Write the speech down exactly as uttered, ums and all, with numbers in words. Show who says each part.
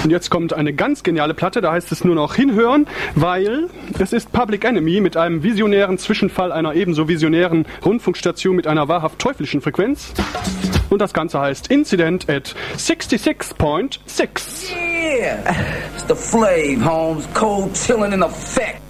Speaker 1: Und jetzt kommt eine ganz geniale Platte, da heißt es nur noch hinhören, weil es ist Public Enemy mit einem visionären Zwischenfall einer ebenso visionären Rundfunkstation mit einer wahrhaft teuflischen Frequenz. Und das Ganze heißt Incident at sixty-six point six.
Speaker 2: Yeah! It's the Flav, Holmes. Cold chillin' in effect.